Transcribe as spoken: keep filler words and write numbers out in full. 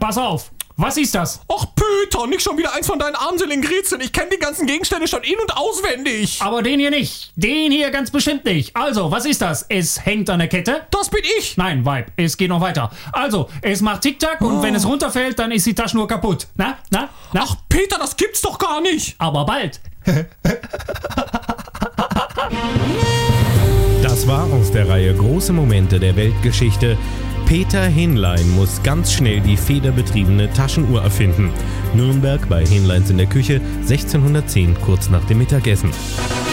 pass auf. Was ist das? Ach Peter, nicht schon wieder eins von deinen armseligen Rätseln. Ich kenne die ganzen Gegenstände schon in- und auswendig. Aber den hier nicht. Den hier ganz bestimmt nicht. Also, was ist das? Es hängt an der Kette? Das bin ich. Nein, Weib, es geht noch weiter. Also, es macht Tick-Tack und Oh. wenn es runterfällt, dann ist die Taschenuhr kaputt. Na, na, na? Ach Peter, das gibt's doch gar nicht. Aber bald. Das war aus der Reihe Große Momente der Weltgeschichte. Peter Hinlein muss ganz schnell die federbetriebene Taschenuhr erfinden. Nürnberg bei Hinleins in der Küche, sechzehnhundertzehn, kurz nach dem Mittagessen.